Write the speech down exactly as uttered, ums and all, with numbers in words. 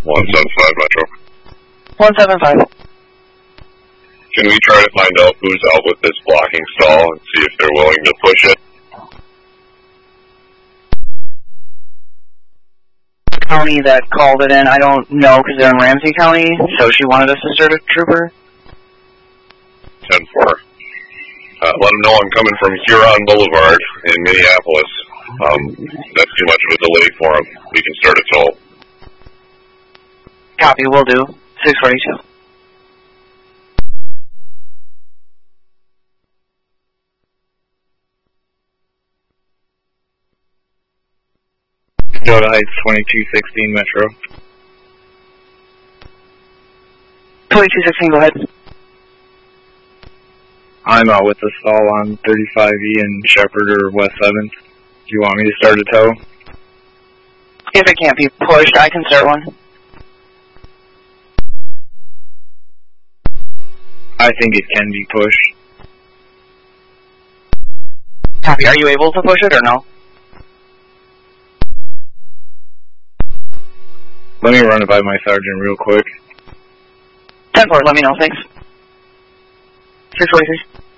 one seven five Metro. one seven five. Can we try to find out who's out with this blocking stall and see if they're willing to push it? The county that called it in, I don't know because they're in Ramsey County, so she wanted us to start a trooper. ten four. Uh, let them know I'm coming from Huron Boulevard in Minneapolis. Um, that's too much of a delay for them. We can start a toll. Copy, will do. six forty-two. Dakota Heights twenty-two sixteen Metro. twenty-two sixteen, go ahead. I'm out with the stall on thirty-five E in Shepherd or West seventh. Do you want me to start a tow? If it can't be pushed, I can start one. I think it can be pushed. Copy, are you able to push it or no? Let me run it by my sergeant real quick. ten four, let me know, thanks. six forty-three.